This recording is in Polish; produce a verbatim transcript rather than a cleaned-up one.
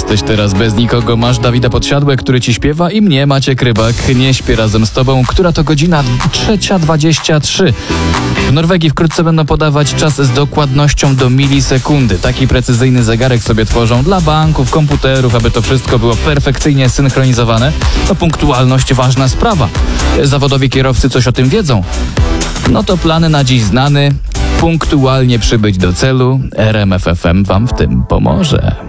Jesteś teraz bez nikogo, masz Dawida Podsiadłe, który ci śpiewa i mnie, Maciek Rybak, nie śpię razem z tobą, która to godzina trzecia dwadzieścia trzy. W Norwegii wkrótce będą podawać czas z dokładnością do milisekundy. Taki precyzyjny zegarek sobie tworzą dla banków, komputerów, aby to wszystko było perfekcyjnie synchronizowane. No punktualność ważna sprawa. Zawodowi kierowcy coś o tym wiedzą. No to plany na dziś znany. Punktualnie przybyć do celu. R M F F M wam w tym pomoże.